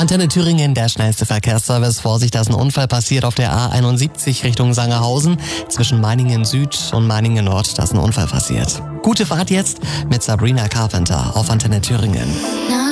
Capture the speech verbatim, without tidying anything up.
Antenne Thüringen, der schnellste Verkehrsservice. Vorsicht, da ist ein Unfall passiert auf der A einundsiebzig Richtung Sangerhausen. Zwischen Meiningen Süd und Meiningen Nord, da ist ein Unfall passiert. Gute Fahrt jetzt mit Sabrina Carpenter auf Antenne Thüringen.